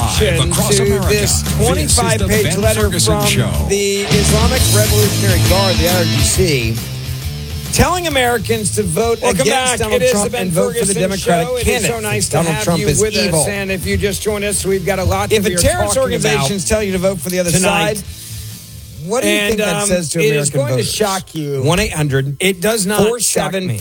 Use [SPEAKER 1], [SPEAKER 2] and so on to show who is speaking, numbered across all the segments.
[SPEAKER 1] reaction
[SPEAKER 2] across
[SPEAKER 1] to
[SPEAKER 2] America.
[SPEAKER 1] this
[SPEAKER 2] This is the
[SPEAKER 1] 25-page
[SPEAKER 2] Ben
[SPEAKER 1] letter
[SPEAKER 2] Ferguson
[SPEAKER 1] from
[SPEAKER 2] Show.
[SPEAKER 1] the Islamic Revolutionary Guard, the IRGC, telling Americans to vote against Donald Trump and vote for the Democratic candidate.
[SPEAKER 3] It is so nice to
[SPEAKER 1] Donald
[SPEAKER 3] have
[SPEAKER 1] Trump
[SPEAKER 3] you
[SPEAKER 1] is
[SPEAKER 3] with
[SPEAKER 1] evil.
[SPEAKER 3] us. And if you just joined us, we've got a lot
[SPEAKER 1] If
[SPEAKER 3] that
[SPEAKER 1] a
[SPEAKER 3] we are
[SPEAKER 1] terrorist
[SPEAKER 3] talking
[SPEAKER 1] organization
[SPEAKER 3] about
[SPEAKER 1] tell you to vote for the other
[SPEAKER 3] tonight.
[SPEAKER 1] side, what do you think that says to
[SPEAKER 3] it
[SPEAKER 1] American
[SPEAKER 3] is going
[SPEAKER 1] voters?
[SPEAKER 3] to shock you.
[SPEAKER 1] 1-800.
[SPEAKER 3] It does not shock me.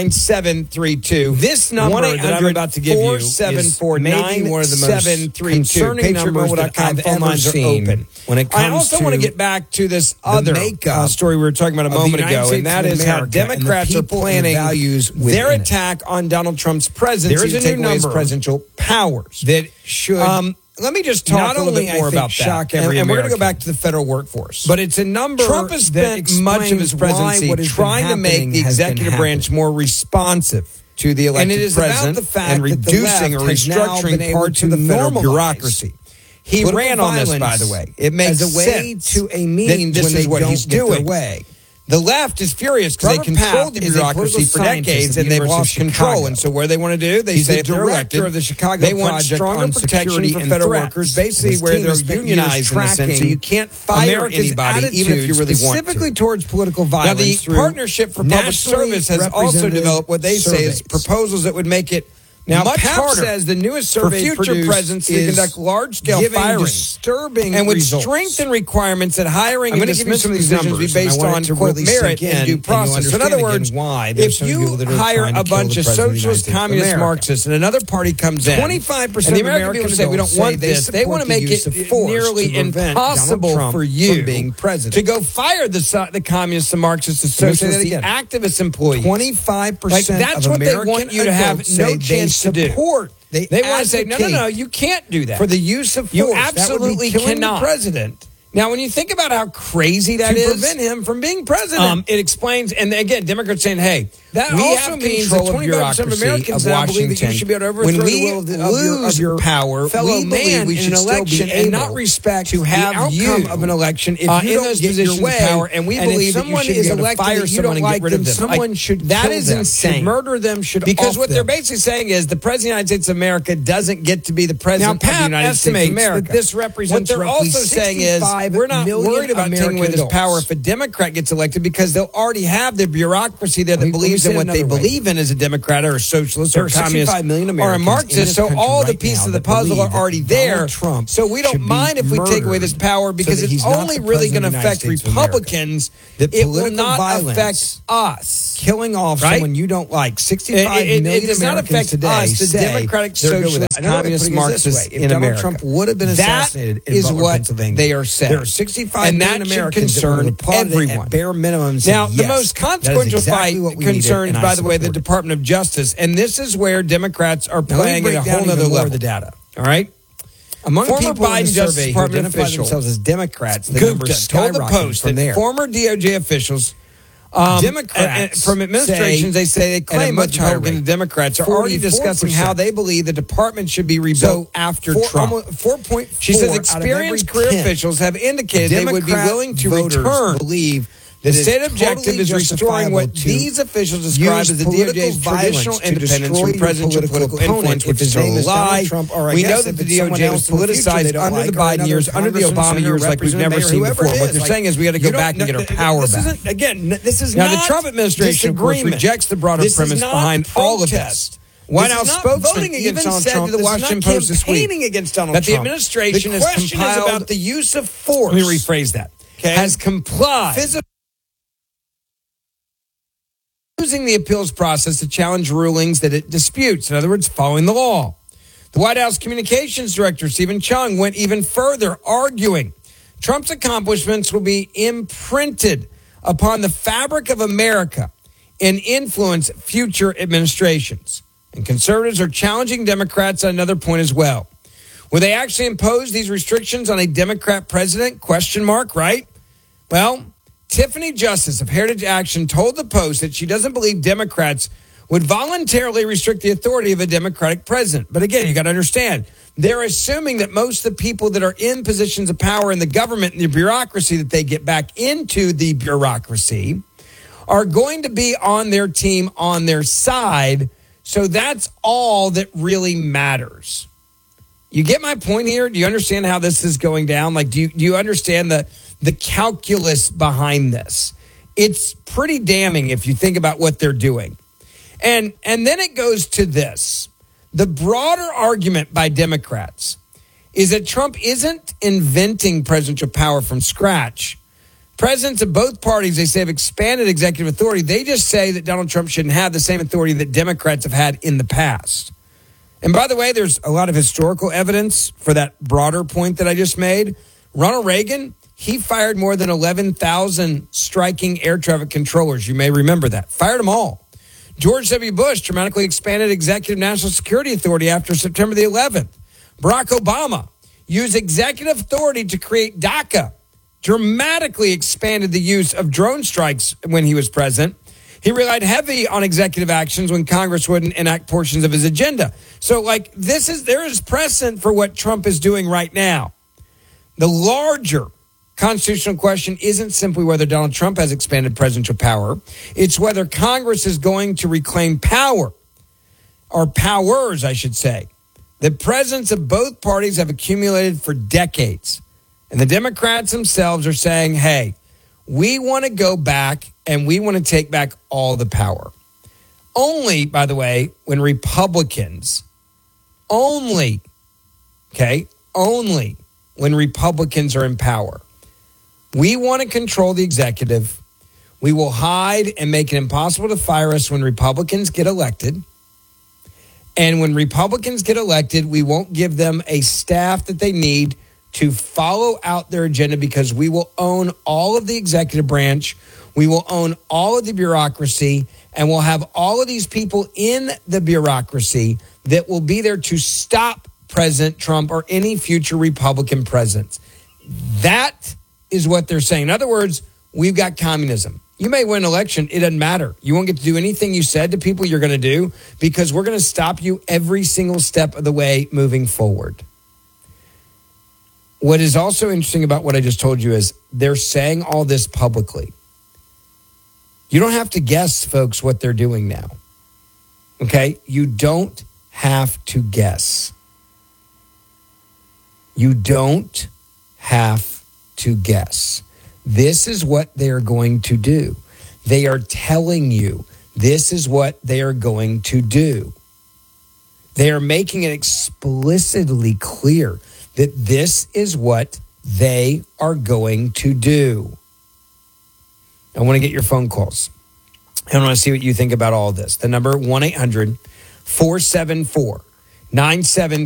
[SPEAKER 1] 474-9732.
[SPEAKER 3] This number that I'm about to give you is maybe one of the most concerning numbers that I've ever seen.
[SPEAKER 1] When it comes
[SPEAKER 3] I also
[SPEAKER 1] to
[SPEAKER 3] want to get back to this other
[SPEAKER 1] story we were talking about a moment ago, and that is how Democrats are planning their attack on Donald Trump's presidency.
[SPEAKER 3] There is a
[SPEAKER 1] to take
[SPEAKER 3] new
[SPEAKER 1] away his
[SPEAKER 3] number
[SPEAKER 1] presidential powers
[SPEAKER 3] that should
[SPEAKER 1] let me just talk
[SPEAKER 3] not
[SPEAKER 1] a little
[SPEAKER 3] only,
[SPEAKER 1] bit more
[SPEAKER 3] I think,
[SPEAKER 1] about that.
[SPEAKER 3] shock every
[SPEAKER 1] and we're going to go
[SPEAKER 3] American.
[SPEAKER 1] back to the federal workforce.
[SPEAKER 3] But it's a number
[SPEAKER 1] Trump has
[SPEAKER 3] that
[SPEAKER 1] spent much of his
[SPEAKER 3] explains why
[SPEAKER 1] presidency
[SPEAKER 3] what has been
[SPEAKER 1] trying to make
[SPEAKER 3] happening
[SPEAKER 1] the
[SPEAKER 3] has been
[SPEAKER 1] executive branch
[SPEAKER 3] happening.
[SPEAKER 1] more responsive to the elected
[SPEAKER 3] And it is about
[SPEAKER 1] president
[SPEAKER 3] the fact
[SPEAKER 1] and
[SPEAKER 3] that the
[SPEAKER 1] reducing or
[SPEAKER 3] left has now
[SPEAKER 1] restructuring
[SPEAKER 3] been able
[SPEAKER 1] parts
[SPEAKER 3] to
[SPEAKER 1] of the federal
[SPEAKER 3] normalize
[SPEAKER 1] bureaucracy. He
[SPEAKER 3] political
[SPEAKER 1] ran on this, by
[SPEAKER 3] violence
[SPEAKER 1] the way. It makes
[SPEAKER 3] as a way
[SPEAKER 1] sense
[SPEAKER 3] to a means
[SPEAKER 1] that this
[SPEAKER 3] when
[SPEAKER 1] is
[SPEAKER 3] they
[SPEAKER 1] what
[SPEAKER 3] don't
[SPEAKER 1] he's
[SPEAKER 3] get their
[SPEAKER 1] doing.
[SPEAKER 3] way.
[SPEAKER 1] The left is furious because they
[SPEAKER 3] Robert
[SPEAKER 1] controlled
[SPEAKER 3] Papp
[SPEAKER 1] the
[SPEAKER 3] is a
[SPEAKER 1] bureaucracy
[SPEAKER 3] political
[SPEAKER 1] for
[SPEAKER 3] scientist
[SPEAKER 1] decades,
[SPEAKER 3] at
[SPEAKER 1] and
[SPEAKER 3] the
[SPEAKER 1] they've
[SPEAKER 3] University of
[SPEAKER 1] lost control.
[SPEAKER 3] Chicago.
[SPEAKER 1] And so, what do they want to do? They
[SPEAKER 3] He's
[SPEAKER 1] say
[SPEAKER 3] the
[SPEAKER 1] if they're
[SPEAKER 3] director
[SPEAKER 1] elected,
[SPEAKER 3] of the Chicago
[SPEAKER 1] they want
[SPEAKER 3] Project
[SPEAKER 1] stronger
[SPEAKER 3] on
[SPEAKER 1] protection
[SPEAKER 3] Security
[SPEAKER 1] for
[SPEAKER 3] and
[SPEAKER 1] federal
[SPEAKER 3] Threats.
[SPEAKER 1] workers, basically
[SPEAKER 3] His
[SPEAKER 1] where
[SPEAKER 3] team
[SPEAKER 1] they're
[SPEAKER 3] has spent
[SPEAKER 1] unionized
[SPEAKER 3] years
[SPEAKER 1] in a sense, so
[SPEAKER 3] tracking
[SPEAKER 1] you can't fire
[SPEAKER 3] America's
[SPEAKER 1] anybody even if you really want
[SPEAKER 3] specifically
[SPEAKER 1] to.
[SPEAKER 3] towards political
[SPEAKER 1] Now,
[SPEAKER 3] violence.
[SPEAKER 1] the
[SPEAKER 3] through
[SPEAKER 1] Partnership for Public
[SPEAKER 3] nationally
[SPEAKER 1] Service has also
[SPEAKER 3] represented
[SPEAKER 1] developed what they say is
[SPEAKER 3] surveys.
[SPEAKER 1] proposals that would make it
[SPEAKER 3] Now,
[SPEAKER 1] much
[SPEAKER 3] Papp
[SPEAKER 1] harder
[SPEAKER 3] says the newest
[SPEAKER 1] for
[SPEAKER 3] survey
[SPEAKER 1] future
[SPEAKER 3] produced
[SPEAKER 1] presidents to
[SPEAKER 3] is
[SPEAKER 1] conduct large-scale
[SPEAKER 3] giving
[SPEAKER 1] firing
[SPEAKER 3] disturbing
[SPEAKER 1] and would
[SPEAKER 3] results.
[SPEAKER 1] strengthen requirements that hiring
[SPEAKER 3] I'm
[SPEAKER 1] and
[SPEAKER 3] going to give you some
[SPEAKER 1] dismissal
[SPEAKER 3] of these
[SPEAKER 1] decisions be
[SPEAKER 3] numbers, and I
[SPEAKER 1] based
[SPEAKER 3] want
[SPEAKER 1] on
[SPEAKER 3] it to
[SPEAKER 1] quote
[SPEAKER 3] really
[SPEAKER 1] merit
[SPEAKER 3] sink in,
[SPEAKER 1] and due
[SPEAKER 3] and you'll
[SPEAKER 1] process. So in other
[SPEAKER 3] understand
[SPEAKER 1] words,
[SPEAKER 3] again why there's
[SPEAKER 1] if
[SPEAKER 3] some people
[SPEAKER 1] you
[SPEAKER 3] that are
[SPEAKER 1] hire
[SPEAKER 3] trying to
[SPEAKER 1] a
[SPEAKER 3] kill
[SPEAKER 1] bunch
[SPEAKER 3] the
[SPEAKER 1] of
[SPEAKER 3] president of the
[SPEAKER 1] socialist,
[SPEAKER 3] United States of
[SPEAKER 1] communist,
[SPEAKER 3] America.
[SPEAKER 1] Marxists, and another party comes in,
[SPEAKER 3] 25%
[SPEAKER 1] and the
[SPEAKER 3] of
[SPEAKER 1] American people say we don't
[SPEAKER 3] American
[SPEAKER 1] want
[SPEAKER 3] adults
[SPEAKER 1] this.
[SPEAKER 3] say
[SPEAKER 1] They
[SPEAKER 3] they
[SPEAKER 1] want to
[SPEAKER 3] support
[SPEAKER 1] make
[SPEAKER 3] the use
[SPEAKER 1] it
[SPEAKER 3] of force
[SPEAKER 1] nearly
[SPEAKER 3] to prevent
[SPEAKER 1] impossible
[SPEAKER 3] Donald Trump
[SPEAKER 1] for
[SPEAKER 3] from
[SPEAKER 1] you
[SPEAKER 3] being president.
[SPEAKER 1] to go fire the communists, the Marxists, the
[SPEAKER 3] Let me say that
[SPEAKER 1] socialists, the
[SPEAKER 3] again.
[SPEAKER 1] activist employees.
[SPEAKER 3] 25%
[SPEAKER 1] Like, that's
[SPEAKER 3] of
[SPEAKER 1] what they
[SPEAKER 3] American
[SPEAKER 1] want you to have
[SPEAKER 3] adults
[SPEAKER 1] no
[SPEAKER 3] say
[SPEAKER 1] chance
[SPEAKER 3] they
[SPEAKER 1] to do.
[SPEAKER 3] support.
[SPEAKER 1] They want to say, no, you can't do that.
[SPEAKER 3] For the use of force.
[SPEAKER 1] You
[SPEAKER 3] That would be
[SPEAKER 1] absolutely
[SPEAKER 3] killing
[SPEAKER 1] cannot.
[SPEAKER 3] the president.
[SPEAKER 1] Now, when you think about how crazy that
[SPEAKER 3] To
[SPEAKER 1] is,
[SPEAKER 3] prevent him from being president.
[SPEAKER 1] it explains, and again, Democrats saying, "Hey,
[SPEAKER 3] That
[SPEAKER 1] we
[SPEAKER 3] also
[SPEAKER 1] have
[SPEAKER 3] means
[SPEAKER 1] control
[SPEAKER 3] that
[SPEAKER 1] of
[SPEAKER 3] 25%
[SPEAKER 1] bureaucracy
[SPEAKER 3] of Americans
[SPEAKER 1] of
[SPEAKER 3] now believe that you
[SPEAKER 1] Washington.
[SPEAKER 3] should be able to overthrow
[SPEAKER 1] When
[SPEAKER 3] the
[SPEAKER 1] we
[SPEAKER 3] will of
[SPEAKER 1] lose
[SPEAKER 3] your
[SPEAKER 1] power,
[SPEAKER 3] fellow
[SPEAKER 1] we believe
[SPEAKER 3] man
[SPEAKER 1] we
[SPEAKER 3] in
[SPEAKER 1] should
[SPEAKER 3] an
[SPEAKER 1] still
[SPEAKER 3] election
[SPEAKER 1] be
[SPEAKER 3] and
[SPEAKER 1] able
[SPEAKER 3] not respect
[SPEAKER 1] to
[SPEAKER 3] the
[SPEAKER 1] have
[SPEAKER 3] outcome
[SPEAKER 1] you
[SPEAKER 3] of an election if
[SPEAKER 1] in
[SPEAKER 3] you don't
[SPEAKER 1] those
[SPEAKER 3] get
[SPEAKER 1] positions
[SPEAKER 3] your way.
[SPEAKER 1] of power, and we
[SPEAKER 3] and
[SPEAKER 1] believe
[SPEAKER 3] if
[SPEAKER 1] that you
[SPEAKER 3] someone
[SPEAKER 1] should
[SPEAKER 3] is
[SPEAKER 1] be able to
[SPEAKER 3] elected
[SPEAKER 1] fire
[SPEAKER 3] that you
[SPEAKER 1] someone
[SPEAKER 3] don't
[SPEAKER 1] and
[SPEAKER 3] like
[SPEAKER 1] get rid of
[SPEAKER 3] them,
[SPEAKER 1] them.
[SPEAKER 3] someone
[SPEAKER 1] Like,
[SPEAKER 3] should
[SPEAKER 1] that
[SPEAKER 3] kill
[SPEAKER 1] is
[SPEAKER 3] them,
[SPEAKER 1] insane.
[SPEAKER 3] should murder them, should
[SPEAKER 1] Because
[SPEAKER 3] off
[SPEAKER 1] what they're
[SPEAKER 3] them.
[SPEAKER 1] basically saying is the president of the United States of America doesn't get to be the president
[SPEAKER 3] Now,
[SPEAKER 1] of the
[SPEAKER 3] Papp
[SPEAKER 1] United States of
[SPEAKER 3] estimates
[SPEAKER 1] America.
[SPEAKER 3] that this represents
[SPEAKER 1] what they're
[SPEAKER 3] roughly
[SPEAKER 1] also saying is
[SPEAKER 3] 65
[SPEAKER 1] we're not
[SPEAKER 3] million
[SPEAKER 1] worried about taking away this
[SPEAKER 3] American
[SPEAKER 1] power
[SPEAKER 3] adults.
[SPEAKER 1] if a Democrat gets elected because they'll already have the bureaucracy there that
[SPEAKER 3] Let me
[SPEAKER 1] believes
[SPEAKER 3] say
[SPEAKER 1] in
[SPEAKER 3] it
[SPEAKER 1] what they
[SPEAKER 3] another way.
[SPEAKER 1] believe in as a Democrat or a socialist
[SPEAKER 3] There
[SPEAKER 1] or
[SPEAKER 3] are
[SPEAKER 1] a communist
[SPEAKER 3] 65 million
[SPEAKER 1] or a
[SPEAKER 3] Americans in
[SPEAKER 1] Marxist.
[SPEAKER 3] this
[SPEAKER 1] So
[SPEAKER 3] country
[SPEAKER 1] all the
[SPEAKER 3] right
[SPEAKER 1] pieces
[SPEAKER 3] now
[SPEAKER 1] of the
[SPEAKER 3] that
[SPEAKER 1] puzzle
[SPEAKER 3] believe
[SPEAKER 1] are already
[SPEAKER 3] that
[SPEAKER 1] there.
[SPEAKER 3] Donald Trump
[SPEAKER 1] So we don't
[SPEAKER 3] should be
[SPEAKER 1] mind if we take away this
[SPEAKER 3] murdered
[SPEAKER 1] power because
[SPEAKER 3] so that
[SPEAKER 1] it's
[SPEAKER 3] he's not
[SPEAKER 1] only
[SPEAKER 3] the
[SPEAKER 1] really
[SPEAKER 3] president
[SPEAKER 1] going to
[SPEAKER 3] of the United
[SPEAKER 1] affect
[SPEAKER 3] States of America.
[SPEAKER 1] Republicans.
[SPEAKER 3] That
[SPEAKER 1] It will
[SPEAKER 3] political
[SPEAKER 1] not
[SPEAKER 3] violence,
[SPEAKER 1] affect us.
[SPEAKER 3] killing off
[SPEAKER 1] Right?
[SPEAKER 3] someone you don't like. 65
[SPEAKER 1] It
[SPEAKER 3] million
[SPEAKER 1] does not
[SPEAKER 3] Americans
[SPEAKER 1] affect
[SPEAKER 3] today
[SPEAKER 1] us, the
[SPEAKER 3] say
[SPEAKER 1] Democratic,
[SPEAKER 3] they're good with
[SPEAKER 1] socialist,
[SPEAKER 3] it. Another way of
[SPEAKER 1] communist,
[SPEAKER 3] putting it this
[SPEAKER 1] Marxists
[SPEAKER 3] way, if
[SPEAKER 1] in
[SPEAKER 3] Donald
[SPEAKER 1] America.
[SPEAKER 3] Trump would have been
[SPEAKER 1] That
[SPEAKER 3] assassinated in
[SPEAKER 1] is
[SPEAKER 3] Butler,
[SPEAKER 1] what
[SPEAKER 3] Pennsylvania,
[SPEAKER 1] they are saying.
[SPEAKER 3] there are 65
[SPEAKER 1] And
[SPEAKER 3] million
[SPEAKER 1] that should
[SPEAKER 3] Americans that would
[SPEAKER 1] concern
[SPEAKER 3] have applauded it
[SPEAKER 1] everyone.
[SPEAKER 3] at bare minimum. and said,
[SPEAKER 1] Now, the
[SPEAKER 3] yes,
[SPEAKER 1] most
[SPEAKER 3] that is
[SPEAKER 1] consequential
[SPEAKER 3] exactly
[SPEAKER 1] fight
[SPEAKER 3] what we needed,
[SPEAKER 1] concerns,
[SPEAKER 3] and I
[SPEAKER 1] by the way, the
[SPEAKER 3] support it.
[SPEAKER 1] Department of Justice. And this is where Democrats are
[SPEAKER 3] Now, let me
[SPEAKER 1] playing at
[SPEAKER 3] break
[SPEAKER 1] a
[SPEAKER 3] down
[SPEAKER 1] whole
[SPEAKER 3] even
[SPEAKER 1] other
[SPEAKER 3] more
[SPEAKER 1] level.
[SPEAKER 3] of the data.
[SPEAKER 1] All right?
[SPEAKER 3] Among
[SPEAKER 1] Former
[SPEAKER 3] people in
[SPEAKER 1] Biden
[SPEAKER 3] the
[SPEAKER 1] Justice
[SPEAKER 3] survey who
[SPEAKER 1] Department
[SPEAKER 3] identify
[SPEAKER 1] official
[SPEAKER 3] themselves as Democrats, the numbers
[SPEAKER 1] Gupta told the
[SPEAKER 3] skyrocketed
[SPEAKER 1] Post
[SPEAKER 3] from
[SPEAKER 1] that
[SPEAKER 3] there.
[SPEAKER 1] former DOJ officials
[SPEAKER 3] Democrats
[SPEAKER 1] from administrations, they say they claim
[SPEAKER 3] much
[SPEAKER 1] much
[SPEAKER 3] higher
[SPEAKER 1] Republicans and
[SPEAKER 3] rate.
[SPEAKER 1] Democrats are already discussing
[SPEAKER 3] 44%.
[SPEAKER 1] how they believe the department should be rebuilt after Trump.
[SPEAKER 3] 4.4.
[SPEAKER 1] She says
[SPEAKER 3] out of
[SPEAKER 1] experienced
[SPEAKER 3] every
[SPEAKER 1] career
[SPEAKER 3] 10
[SPEAKER 1] officials have indicated they would be
[SPEAKER 3] Democrat
[SPEAKER 1] willing to
[SPEAKER 3] voters
[SPEAKER 1] return.
[SPEAKER 3] believe
[SPEAKER 1] The
[SPEAKER 3] that it's
[SPEAKER 1] state objective
[SPEAKER 3] totally
[SPEAKER 1] is restoring what
[SPEAKER 3] justifiable to
[SPEAKER 1] these officials describe
[SPEAKER 3] use
[SPEAKER 1] as the
[SPEAKER 3] political
[SPEAKER 1] DOJ's traditional
[SPEAKER 3] violence to
[SPEAKER 1] independence
[SPEAKER 3] destroy
[SPEAKER 1] from
[SPEAKER 3] your
[SPEAKER 1] presidential
[SPEAKER 3] political
[SPEAKER 1] political influence,
[SPEAKER 3] opponent
[SPEAKER 1] which
[SPEAKER 3] if
[SPEAKER 1] is
[SPEAKER 3] his name
[SPEAKER 1] a
[SPEAKER 3] is Donald
[SPEAKER 1] lie.
[SPEAKER 3] Trump, or I
[SPEAKER 1] We
[SPEAKER 3] guess
[SPEAKER 1] know
[SPEAKER 3] if
[SPEAKER 1] that the
[SPEAKER 3] it's someone
[SPEAKER 1] DOJ was
[SPEAKER 3] else in the future they
[SPEAKER 1] politicized
[SPEAKER 3] don't
[SPEAKER 1] under
[SPEAKER 3] like,
[SPEAKER 1] the
[SPEAKER 3] or
[SPEAKER 1] Biden
[SPEAKER 3] another
[SPEAKER 1] years, under the
[SPEAKER 3] congressman,
[SPEAKER 1] Obama years, like we've never
[SPEAKER 3] representative,
[SPEAKER 1] seen
[SPEAKER 3] whoever
[SPEAKER 1] before.
[SPEAKER 3] it
[SPEAKER 1] What
[SPEAKER 3] is,
[SPEAKER 1] they're
[SPEAKER 3] like,
[SPEAKER 1] saying is we got to go back and get our power
[SPEAKER 3] this
[SPEAKER 1] back.
[SPEAKER 3] Isn't, again, this is
[SPEAKER 1] Now,
[SPEAKER 3] not
[SPEAKER 1] the Trump administration, of course,
[SPEAKER 3] disagreement.
[SPEAKER 1] rejects the broader
[SPEAKER 3] This is
[SPEAKER 1] premise
[SPEAKER 3] not
[SPEAKER 1] behind all of
[SPEAKER 3] protest.
[SPEAKER 1] this. White
[SPEAKER 3] This is
[SPEAKER 1] House
[SPEAKER 3] not
[SPEAKER 1] spokesman
[SPEAKER 3] voting
[SPEAKER 1] even
[SPEAKER 3] against Donald
[SPEAKER 1] said
[SPEAKER 3] Trump.
[SPEAKER 1] to the
[SPEAKER 3] This is
[SPEAKER 1] Washington
[SPEAKER 3] not
[SPEAKER 1] Post this week
[SPEAKER 3] campaigning against Donald
[SPEAKER 1] that the
[SPEAKER 3] Trump.
[SPEAKER 1] administration
[SPEAKER 3] The
[SPEAKER 1] has
[SPEAKER 3] question is
[SPEAKER 1] compiled.
[SPEAKER 3] about the use of force.
[SPEAKER 1] Let me rephrase that.
[SPEAKER 3] Okay.
[SPEAKER 1] Has complied. Using the appeals process to challenge rulings that it disputes. In other words, following the law. The White House Communications Director, Stephen Chung, went even further, arguing Trump's accomplishments will be imprinted upon the fabric of America and influence future administrations. And conservatives are challenging Democrats on another point as well. Will they actually impose these restrictions on a Democrat president? Question mark, right? Well, Tiffany Justice of Heritage Action told the Post that she doesn't believe Democrats would voluntarily restrict the authority of a Democratic president. But again, you got to understand, they're assuming that most of the people that are in positions of power in the government and the bureaucracy, that they get back into the bureaucracy, are going to be on their team, on their side. So that's all that really matters. You get my point here? Do you understand how this is going down? Like, do you understand the calculus behind this? It's pretty damning if you think about what they're doing. And then it goes to this. The broader argument by Democrats is that Trump isn't inventing presidential power from scratch. Presidents of both parties, they say, have expanded executive authority. They just say that Donald Trump shouldn't have the same authority that Democrats have had in the past. And by the way, there's a lot of historical evidence for that broader point that I just made. Ronald Reagan, he fired more than 11,000 striking air traffic controllers. You may remember that. Fired them all. George W. Bush dramatically expanded executive national security authority after September the 11th. Barack Obama used executive authority to create DACA, dramatically expanded the use of drone strikes when he was president. He relied heavy on executive actions when Congress wouldn't enact portions of his agenda. So, like, there is precedent for what Trump is doing right now. The larger constitutional question isn't simply whether Donald Trump has expanded presidential power. It's whether Congress is going to reclaim power, or powers, I should say, that presidents of both parties have accumulated for decades. And the Democrats themselves are saying, hey, we want to go back and we want to take back all the power. Only, by the way, when Republicans, only when Republicans are in power. We want to control the executive. We will hide and make it impossible to fire us when Republicans get elected. And when Republicans get elected, we won't give them a staff that they need to follow out their agenda because we will own all of the executive branch. We will own all of the bureaucracy, and we'll have all of these people in the bureaucracy that will be there to stop President Trump or any future Republican presidents. That is what they're saying. In other words, we've got communism. You may win an election. It doesn't matter. You won't get to do anything you said to people you're going to do because we're going to stop you every single step of the way moving forward. What is also interesting about what I just told you is they're saying all this publicly. You don't have to guess, folks, what they're doing now. Okay? You don't have to guess. You don't have to guess. This is what they're going to do. They are telling you this is what they are going to do. They are making it explicitly clear that this is what they are going to do. I want to get your phone calls. I want to see what you think about all this. The number 1-800-474-97